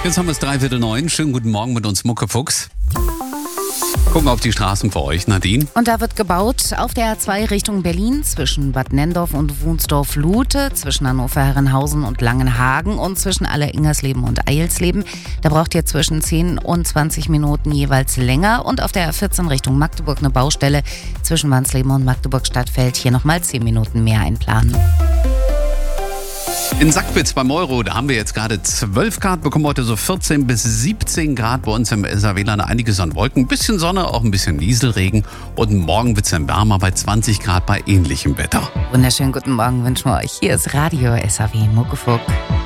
Jetzt haben wir es 8:45. Schönen guten Morgen mit uns, Muckefuchs. Gucken auf die Straßen für euch, Nadine. Und da wird gebaut auf der A2 Richtung Berlin zwischen Bad Nenndorf und Wunsdorf-Lute, zwischen Hannover-Herrenhausen und Langenhagen und zwischen Aller-Ingersleben und Eilsleben. Da braucht ihr zwischen 10 und 20 Minuten jeweils länger. Und auf der A14 Richtung Magdeburg eine Baustelle zwischen Wansleben und Magdeburg-Stadtfeld. Hier nochmal 10 Minuten mehr einplanen. In Sackbitz beim Euro, da haben wir jetzt gerade 12 Grad, bekommen heute so 14 bis 17 Grad bei uns im SAW-Land. Einiges an Wolken, ein bisschen Sonne, auch ein bisschen Nieselregen. Und morgen wird es dann wärmer bei 20 Grad bei ähnlichem Wetter. Wunderschönen guten Morgen wünschen wir euch. Hier ist Radio SAW Muckefuck.